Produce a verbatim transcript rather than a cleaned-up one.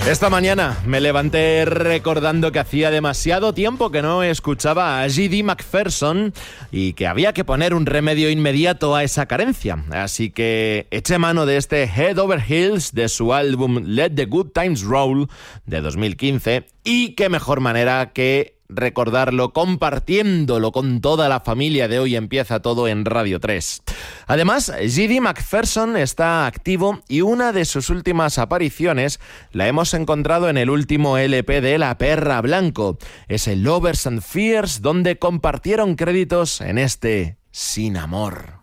Esta mañana me levanté recordando que hacía demasiado tiempo que no escuchaba a G D McPherson y que había que poner un remedio inmediato a esa carencia. Así que eché mano de este Head Over Heels de su álbum Let the Good Times Roll de dos mil quince, y qué mejor manera que recordarlo compartiéndolo con toda la familia de Hoy Empieza Todo en Radio tres. Además, G D McPherson está activo y una de sus últimas apariciones la hemos encontrado en el último L P de La Perra Blanco, ese Lovers and Fears, donde compartieron créditos en este Sin Amor.